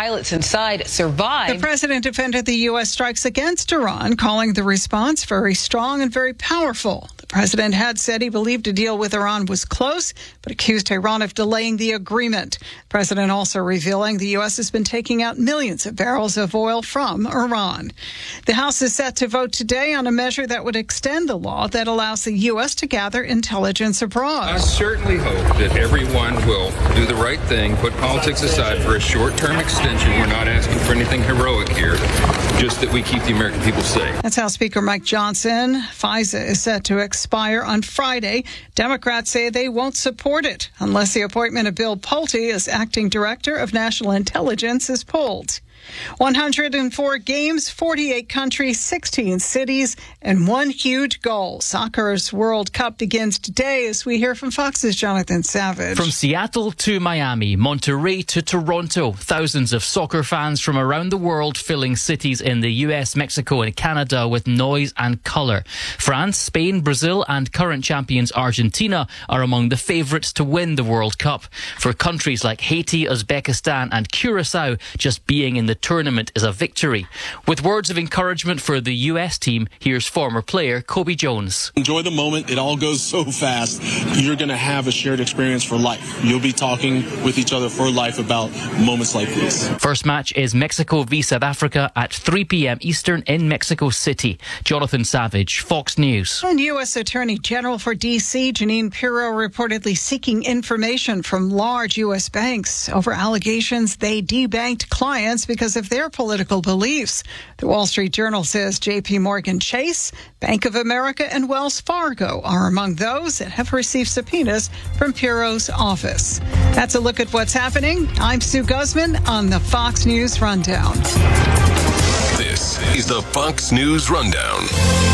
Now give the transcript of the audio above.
pilots inside survived. The president defended the U.S. strikes against Iran, calling the response very strong and very powerful. The president had said he believed a deal with Iran was close, but accused Iran of delaying the agreement. The president also revealing the U.S. has been taking out millions of barrels of oil from Iran. The House is set to vote today on a measure that would extend the law that allows the U.S. to gather intelligence abroad. I certainly hope that everyone will do the right thing, put politics aside for a short-term extension. We're not asking for anything heroic here, just that we keep the American people safe. That's House Speaker Mike Johnson. FISA is set to expire on Friday. Democrats say they won't support it unless the appointment of Bill Pulte as acting director of national intelligence is pulled. 104 games, 48 countries, 16 cities, and one huge goal. Soccer's World Cup begins today as we hear from Fox's Jonathan Savage. From Seattle to Miami, Monterrey to Toronto, thousands of soccer fans from around the world filling cities in the US, Mexico and Canada with noise and colour. France, Spain, Brazil and current champions Argentina are among the favourites to win the World Cup. For countries like Haiti, Uzbekistan and Curacao, just being in the tournament is a victory. With words of encouragement for the US team, here's former player Kobe Jones. Enjoy the moment. It all goes so fast. You're going to have a shared experience for life. You'll be talking with each other for life about moments like this. First match is Mexico v South Africa at 3 p.m. Eastern in Mexico City. Jonathan Savage, Fox News. And U.S. Attorney General for D.C. Jeanine Pirro reportedly seeking information from large U.S. banks over allegations they debanked clients because of their political beliefs. The Wall Street Journal says J.P. Morgan Chase, Bank of America, and Wells Fargo are among those that have received subpoenas from Pirro's office. That's a look at what's happening. I'm Sue Guzman on the Fox News Rundown. This is the Fox News Rundown.